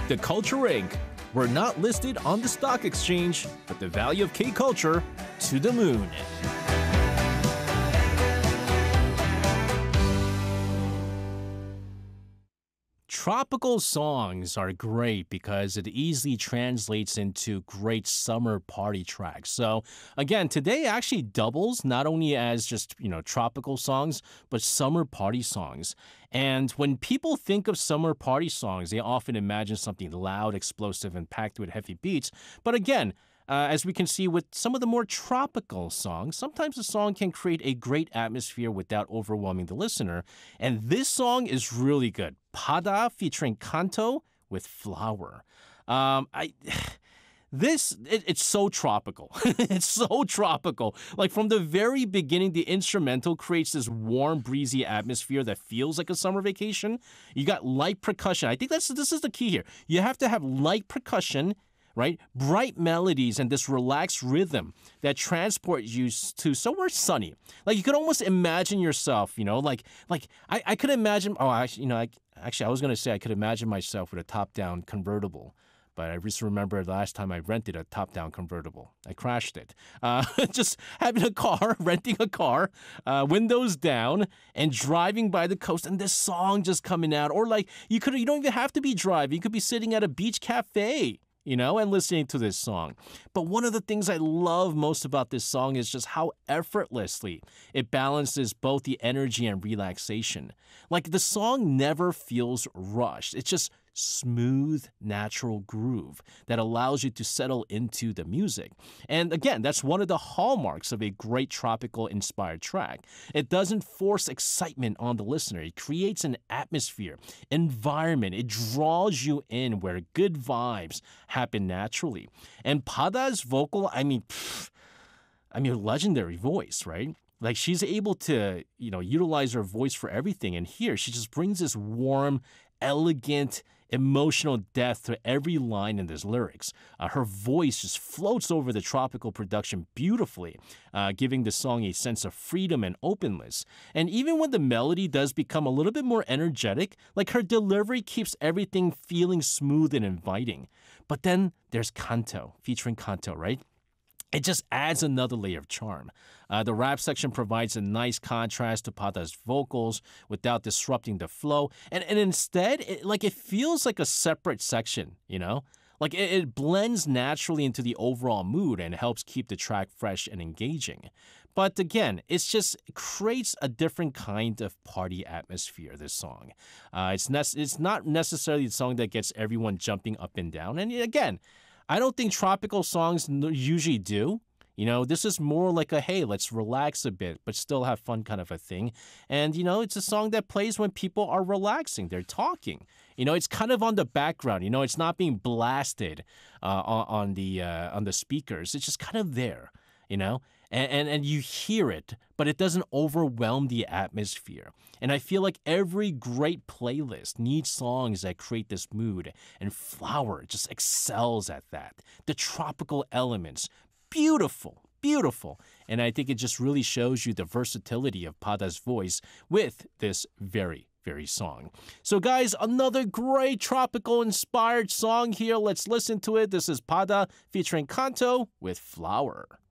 The Culture Inc. We're not listed on the stock exchange, but the value of K-Culture to the moon. Tropical songs are great because it easily translates into great summer party tracks. So again, today actually doubles not only as just, tropical songs, but summer party songs. And when people think of summer party songs, they often imagine something loud, explosive, and packed with heavy beats. But again, as we can see with some of the more tropical songs, sometimes a song can create a great atmosphere without overwhelming the listener. And this song is really good. Pada featuring Kanto with Flower. It's so tropical. It's so tropical. Like from the very beginning, the instrumental creates this warm, breezy atmosphere that feels like a summer vacation. You got light percussion. I think this is the key here. You have to have light percussion, right? Bright melodies and this relaxed rhythm that transport you to somewhere sunny. Like you could almost imagine yourself, I could imagine. Oh, actually, I was gonna say I could imagine myself with a top-down convertible. But I just remember the last time I rented a top-down convertible. I crashed it. Just having a car, renting a car, windows down, and driving by the coast, and this song just coming out. Or like you don't even have to be driving. You could be sitting at a beach cafe, and listening to this song. But one of the things I love most about this song is just how effortlessly it balances both the energy and relaxation. Like the song never feels rushed. It's just smooth, natural groove that allows you to settle into the music. And again, that's one of the hallmarks of a great tropical inspired track. It doesn't force excitement on the listener. It creates an atmosphere, environment. It draws you in where good vibes happen naturally. And Pada's vocal, legendary voice, right? Like she's able to, utilize her voice for everything. And here she just brings this warm, elegant, emotional depth to every line in these lyrics. Her voice just floats over the tropical production beautifully, giving the song a sense of freedom and openness. And even when the melody does become a little bit more energetic, like her delivery keeps everything feeling smooth and inviting. But then there's Kanto, featuring Kanto, right? It just adds another layer of charm. The rap section provides a nice contrast to Pada's vocals without disrupting the flow. And instead, it feels like a separate section, Like it blends naturally into the overall mood and helps keep the track fresh and engaging. But again, it creates a different kind of party atmosphere, this song. It's not necessarily the song that gets everyone jumping up and down. And again, I don't think tropical songs usually do. This is more like a, hey, let's relax a bit, but still have fun kind of a thing. And, it's a song that plays when people are relaxing. They're talking. It's kind of on the background. It's not being blasted on the speakers. It's just kind of there, And you hear it, but it doesn't overwhelm the atmosphere. And I feel like every great playlist needs songs that create this mood, and Flower just excels at that. The tropical elements, beautiful, beautiful. And I think it just really shows you the versatility of Pada's voice with this very, very song. So guys, another great tropical inspired song here. Let's listen to it. This is Pada featuring Kanto with Flower.